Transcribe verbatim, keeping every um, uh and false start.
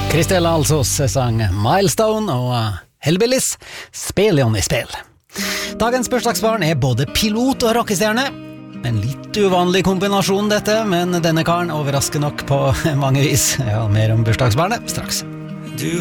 Kristella Alsos sang Milestone og Hellbillies Spelion i spill. Dagens bursdagsbarn er både pilot og rockestjerne. En litt uvanlig kombinasjon dette, men denne karen overrasker nok på mange vis. Ja, mer om bursdagsbarnet straks.